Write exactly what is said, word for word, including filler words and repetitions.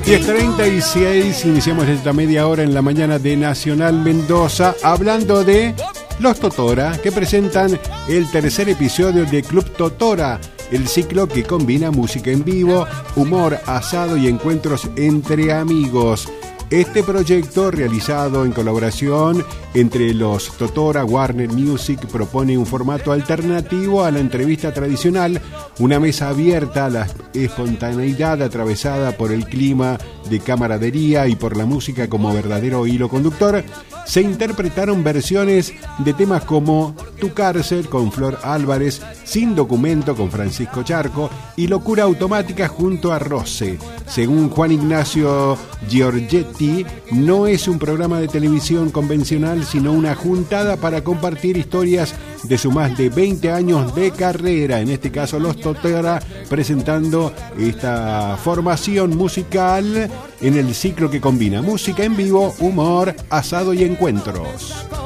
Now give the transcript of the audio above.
diez treinta y seis, iniciamos esta media hora en la mañana de Nacional Mendoza, hablando de los Totora, que presentan el tercer episodio de Club Totora, el ciclo que combina música en vivo, humor, asado y encuentros entre amigos. Este proyecto, realizado en colaboración entre los Totora Warner Music, propone un formato alternativo a la entrevista tradicional, una mesa abierta a la espontaneidad atravesada por el clima de camaradería y por la música como verdadero hilo conductor. Se interpretaron versiones de temas como Tu Cárcel con Flor Álvarez, Sin Documento con Francisco Charco y Locura Automática junto a Rose. Según Juan Ignacio Giorgetti, no es un programa de televisión convencional, sino una juntada para compartir historias de sus más de veinte años de carrera, en este caso los Totora, presentando esta formación musical en el ciclo que combina música en vivo, humor, asado y encuentros.